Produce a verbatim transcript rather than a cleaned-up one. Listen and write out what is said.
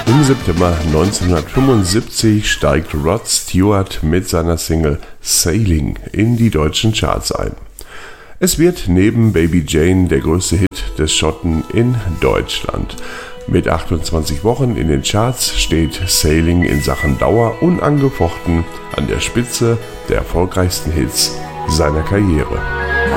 Im September neunzehnhundertfünfundsiebzig steigt Rod Stewart mit seiner Single Sailing in die deutschen Charts ein. Es wird neben Baby Jane der größte Hit des Schotten in Deutschland. Mit achtundzwanzig Wochen in den Charts steht Sailing in Sachen Dauer unangefochten an der Spitze der erfolgreichsten Hits seiner Karriere.